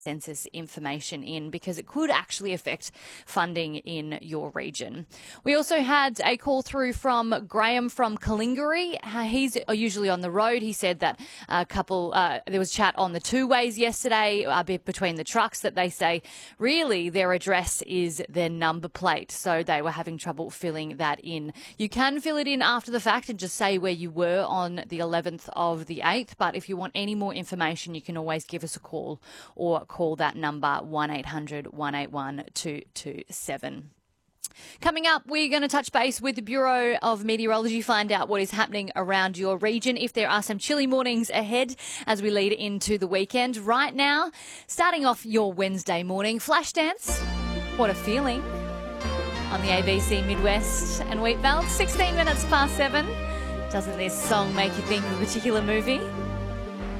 census information in, because it could actually affect funding in your region. We also had a call through from Graham from Kalingari. He's usually on the road. He said that there was chat on the two ways yesterday, a bit between the trucks, that they say really their address is their number plate. So they were having trouble filling that in. You can fill it in after the fact and just say where you were on the 11th of the 8th. But if you want any more information, you can always give us a call or call that number 1800 181 227. Coming up, we're going to touch base with the Bureau of Meteorology, find out what is happening around your region, if there are some chilly mornings ahead as we lead into the weekend. Right now, starting off your Wednesday morning, Flashdance, what a feeling, on the ABC Midwest and Wheatbelt, 16 minutes past 7. Doesn't this song make you think of a particular movie?